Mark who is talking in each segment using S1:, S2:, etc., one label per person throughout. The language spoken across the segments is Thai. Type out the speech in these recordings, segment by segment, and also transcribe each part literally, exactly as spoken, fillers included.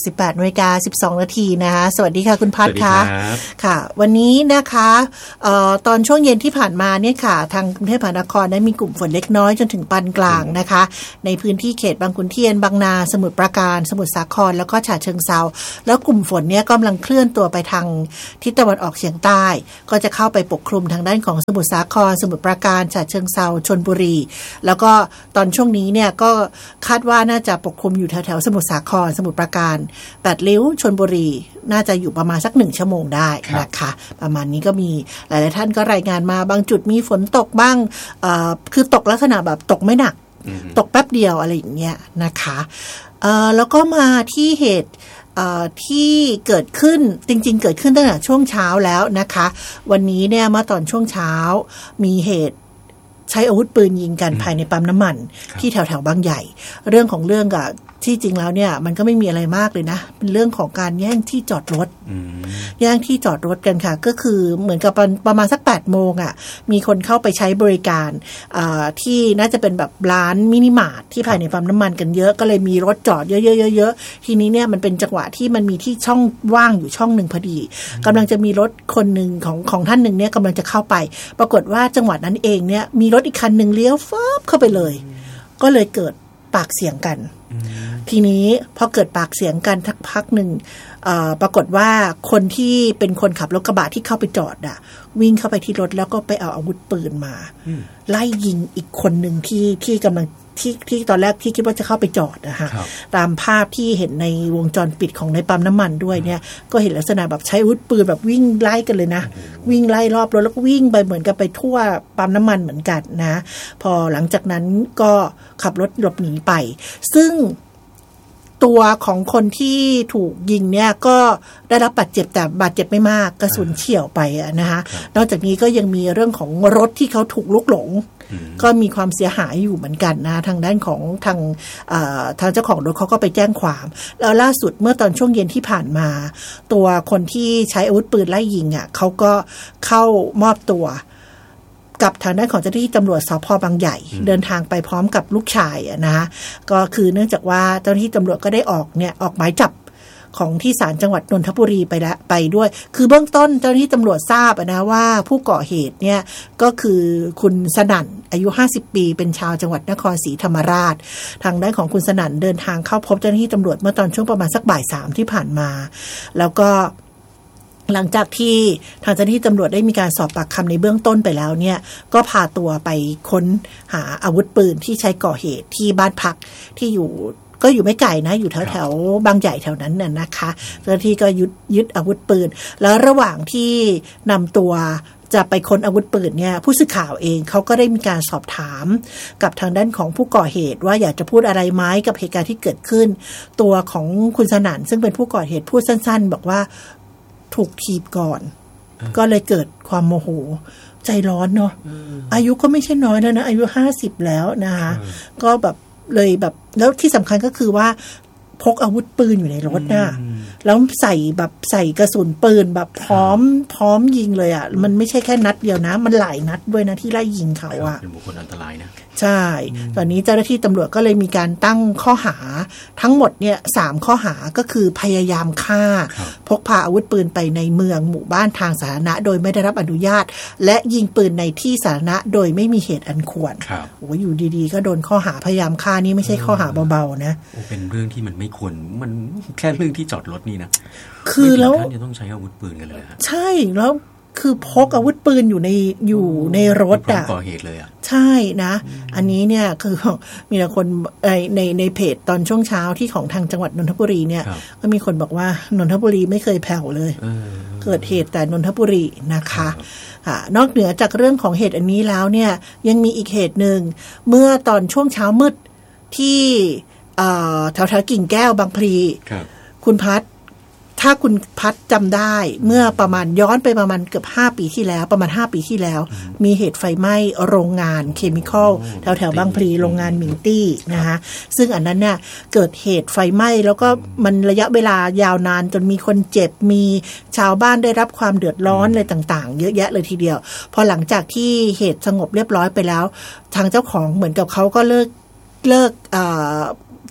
S1: สิบแปดนาฬิกาสิบสองนาทีนะคะสวัสดีค่ะคุณพัฒน์ค่ะค่ะวันนี้นะคะเอ่อตอนช่วงเย็นที่ผ่านมาเนี่ยค่ะทางกรุงเทพมหานครได้มีกลุ่มฝนเล็กน้อยจนถึงปานกลางนะคะในพื้นที่เขตบางขุนเทียนบางนาสมุทรปราการสมุทรสาครแล้วก็ฉะเชิงเทราแล้วกลุ่มฝนเนี่ยกำลังเคลื่อนตัวไปทางทิศตะวันออกเฉียงใต้ก็จะเข้าไปปกคลุมทางด้านของสมุทรสาครสมุทรปราการฉะเชิงเทราชลบุรีแล้วก็ตอนช่วงนี้เนี่ยก็คาดว่าน่าจะปกคลุมอยู่แถวๆสมุทรสาครสมุทรปราการแปดริ้วชลบุรีน่าจะอยู่ประมาณสักหนึ่งชั่วโมงได้นะคะประมาณนี้ก็มีหลายๆท่านก็รายงานมาบางจุดมีฝนตกบ้างเอ่อคือตกลักษณะแบบตกไม่หนักตกแป๊บเดียวอะไรอย่างเงี้ยนะคะเอ่อแล้วก็มาที่เหตุที่เกิดขึ้นจริงๆเกิดขึ้นตั้งแต่ช่วงเช้าแล้วนะคะวันนี้เนี่ยเมื่อตอนช่วงเช้ามีเหตุใช้อาวุธปืนยิงกันภายในปั๊มน้ำมันที่แถวๆบางใหญ่เรื่องของเรื่องอะที่จริงแล้วเนี่ยมันก็ไม่มีอะไรมากเลยนะเป็นเรื่องของการแย่งที่จอดรถแย่งที่จอดรถกันค่ะก็คือเหมือนกับประมาณสักแปดโมงอ่ะมีคนเข้าไปใช้บริการที่น่าจะเป็นแบบร้านมินิมาร์ทที่ภายในปั๊มน้ำมันกันเยอะก็เลยมีรถจอดเยอะๆๆๆทีนี้เนี่ยมันเป็นจังหวะที่มันมีที่ช่องว่างอยู่ช่องหนึ่งพอดีกำลังจะมีรถคนหนึ่งของของท่านหนึ่งเนี่ยกำลังจะเข้าไปปรากฏว่าจังหวะนั้นเองเนี่ยมีรถอีกคันหนึ่งเลี้ยวฟ้าเข้าไปเลยก็เลยเกิดปากเสียงกันทีนี้พอเกิดปากเสียงกันทักพักหนึ่งปรากฏว่าคนที่เป็นคนขับรถกระบะที่เข้าไปจอดอ่ะวิ่งเข้าไปที่รถแล้วก็ไปเอาอาวุธปืนมาไล่ยิงอีกคนหนึ่งที่ที่กำลังที่ที่ตอนแรกที่คิดว่าจะเข้าไปจอดนะคะตามภาพที่เห็นในวงจรปิดของในปั๊มน้ำมันด้วยเนี่ยก็เห็นลักษณะแบบใช้อาวุธปืนแบบวิ่งไล่กันเลยนะวิ่งไล่รอบรถแล้วก็วิ่งไปเหมือนกับไปทั่วปั๊มน้ำมันเหมือนกันนะพอหลังจากนั้นก็ขับรถหลบหนีไปซึ่งตัวของคนที่ถูกยิงเนี่ยก็ได้รับบาดเจ็บแต่บาดเจ็บไม่มากกระสุนเฉี่ยวไปนะคะนอกจากนี้ก็ยังมีเรื่องของรถที่เขาถูกลุกหลงก็มีความเสียหายอยู่เหมือนกันนะทางด้านของทางทางเจ้าของรถเขาก็ไปแจ้งความแล้วล่าสุดเมื่อตอนช่วงเย็นที่ผ่านมาตัวคนที่ใช้อาวุธปืนไล่ยิงอ่ะเขาก็เข้ามอบตัวกับทางด้านของเจ้าหน้าที่ตำรวจสภ.บางใหญ่เดินทางไปพร้อมกับลูกชายนะก็คือเนื่องจากว่าเจ้าหน้าที่ตำรวจก็ได้ออกเนี่ยออกหมายจับของที่ศาลจังหวัดนนทบุรีไปแล้วไปด้วยคือเบื้องต้นเจ้าหน้าที่ตำรวจทราบนะว่าผู้ก่อเหตุเนี่ยก็คือคุณสนั่นอายุห้าสิบปีเป็นชาวจังหวัดนครศรีธรรมราชทางด้านของคุณสนั่นเดินทางเข้าพบเจ้าหน้าที่ตำรวจเมื่อตอนช่วงประมาณสักบ่ายสามที่ผ่านมาแล้วก็หลังจากที่ทางเจ้าหน้าที่ตำรวจได้มีการสอบปากคำในเบื้องต้นไปแล้วเนี่ยก็พาตัวไปค้นหาอาวุธปืนที่ใช้ก่อเหตุที่บ้านพักที่อยู่ก็อยู่ไม่ไกลนะอยู่แถวแถวบางใหญ่แถวนั้นน่ะนะคะเจ้าหน้าที่ก็ยึดยึดอาวุธปืนแล้วระหว่างที่นำตัวจะไปค้นอาวุธปืนเนี่ยผู้สื่อข่าวเองเขาก็ได้มีการสอบถามกับทางด้านของผู้ก่อเหตุว่าอยากจะพูดอะไรไหมกับเหตุการณ์ที่เกิดขึ้นตัวของคุณสนั่นซึ่งเป็นผู้ก่อเหตุพูดสั้นๆบอกว่าถูกถีบก่อนก็เลยเกิดความโมโหใจร้อนเนาะอายุก็ไม่ใช่น้อยแล้วนะอายุห้าสิบแล้วนะคะก็แบบเลยแบบแล้วที่สำคัญก็คือว่าพกอาวุธปืนอยู่ในรถน่ะแล้วใส่แบบใส่กระสุนปืนแบบพร้อมพร้อมยิงเลยอ่ะมันไม่ใช่แค่นัดเดียวนะมันหลายนัดด้วยนะที่ไล่ยิงเขาอ่ะ
S2: เป็นบุคคลอันตรายนะ
S1: ใช่ตอนนี้เจ้าหน้าที่ตำรวจก็เลยมีการตั้งข้อหาทั้งหมดเนี่ยสามข้อหาก็คือพยายามฆ่าพกพาอาวุธปืนไปในเมืองหมู่บ้านทางสาธารณะโดยไม่ได้รับอนุญาตและยิงปืนในที่สาธารณะโดยไม่มีเหตุอันควรโอ้อยู่ดีๆก็โดนข้อหาพยายามฆ่านี่ไม่ใช่ข้อหาเบาๆนะ
S2: โอ้เป็นเรื่องที่มันไม่ควรมันแค่เรื่องที่จอดรถนี่นะ
S1: คือแล้ว
S2: ท่านจะต้องใช้อาวุธปืนกันเลย
S1: ใช่แล้วคือพกอาวุธปืนอยู่ในอยู่ในรถอ่ะ
S2: ก่อเหตุเลยอ่ะ
S1: ใช่นะอันนี้เนี่ยคือมีแต่คนในในในเพจตอนช่วงเช้าที่ของทางจังหวัดนนทบุรีเนี่ยก็มีคนบอกว่านนทบุรีไม่เคยแผ่วเลยเกิดเหตุแต่นนทบุรีนะคะค่ะนอกเหนือจากเรื่องของเหตุอันนี้แล้วเนี่ยยังมีอีกเหตุหนึ่งเมื่อตอนช่วงเช้ามืดที่แถวแถวกิ่งแก้วบางพลีคุณพัฒน์ถ้าคุณพัฒน์จำได้เมื่อประมาณย้อนไปประมาณเกือบห้าปีที่แล้วประมาณห้าปีที่แล้วมีเหตุไฟไหม้โรงงานเคมีคอลแถวแถวบางพลีโรงงานมิงตี้นะคะซึ่งอันนั้นเนี่ยเกิดเหตุไฟไหม้แล้วก็มันระยะเวลายาวนานจนมีคนเจ็บมีชาวบ้านได้รับความเดือดร้อนอะไรต่างๆเยอะแยะเลยทีเดียวพอหลังจากที่เหตุสงบเรียบร้อยไปแล้วทางเจ้าของเหมือนกับเขาก็เลิกเลิก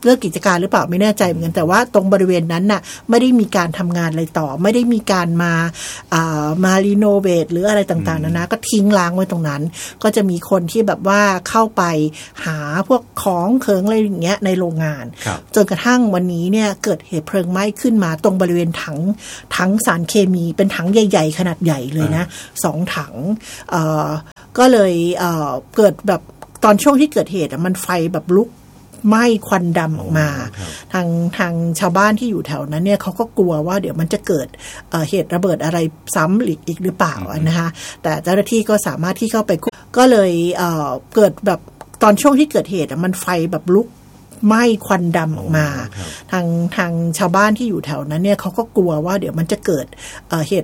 S1: เลิกกิจการหรือเปล่าไม่แน่ใจเหมือนกันแต่ว่าตรงบริเวณนั้นน่ะไม่ได้มีการทำงานอะไรต่อไม่ได้มีการมาอ่ามารีโนเวทหรืออะไรต่างๆนะนะก็ทิ้งล้างไว้ตรงนั้นก็จะมีคนที่แบบว่าเข้าไปหาพวกของเขิงอะไรอย่างเงี้ยในโรงงานจนกระทั่งวันนี้เนี่ยเกิดเหตุเพลิงไหม้ขึ้นมาตรงบริเวณถังถังสารเคมีเป็นถังใหญ่ๆขนาดใหญ่เลยนะสองถังเอ่อก็เลยเอ่อเกิดแบบตอนช่วงที่เกิดเหตุมันไฟแบบลุกไหม้ควันดำออกมาทางทางชาวบ้านที่อยู่แถวนั้นเนี่ยเขาก็กลัวว่าเดี๋ยวมันจะเกิด เอ่อ เหตุระเบิดอะไรซ้ำอีกอีกหรือเปล่านะคะแต่เจ้าหน้าที่ก็สามารถที่เข้าไปก็เลยเอ่อเกิดแบบตอนช่วงที่เกิดเหตุมันไฟแบบลุกไหม้ควันดำออกมาทางทางชาวบ้านที่อยู่แถวนั้นเนี่ยเขาก็กลัวว่าเดี๋ยวมันจะเกิด เอ่อ เหตุ